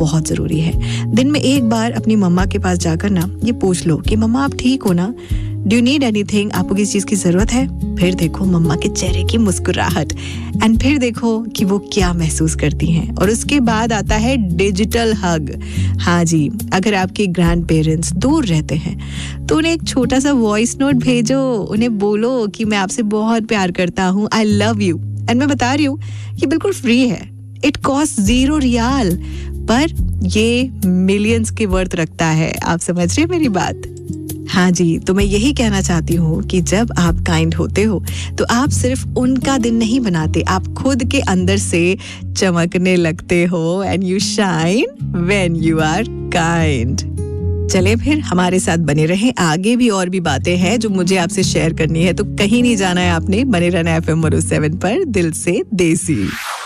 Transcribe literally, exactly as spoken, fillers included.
बहुत ज़रूरी है। दिन में एक बार अपनी मम्मा के पास जाकर ना ये पूछ लो कि मम्मा आप ठीक हो ना, डू यू नीड एनीथिंग, आपको किसी चीज़ की ज़रूरत है? फिर देखो मम्मा के चेहरे की मुस्कुराहट, एंड फिर देखो कि वो क्या महसूस करती हैं। और उसके बाद आता है डिजिटल हग। हाँ जी, अगर आपके ग्रैंड पेरेंट्स दूर रहते हैं तो उन्हें एक छोटा सा वॉइस नोट भेजो, उन्हें बोलो कि मैं आपसे बहुत प्यार करता हूँ, आई लव यू। एंड मैं बता रही हूँ कि बिल्कुल फ्री है, इट कॉस्ट जीरो रियाल, पर ये मिलियंस की वर्थ रखता है। आप समझ रहे हैं मेरी बात? हाँ जी, तो मैं यही कहना चाहती हूँ कि जब आप काइंड होते हो तो आप सिर्फ उनका दिन नहीं बनाते, आप खुद के अंदर से चमकने लगते हो, and you shine when you are kind. चले फिर हमारे साथ बने रहें, आगे भी और भी बातें हैं जो मुझे आपसे शेयर करनी है, तो कहीं नहीं जाना है आपने, बने रहना F M one O seven पर दिल से देसी।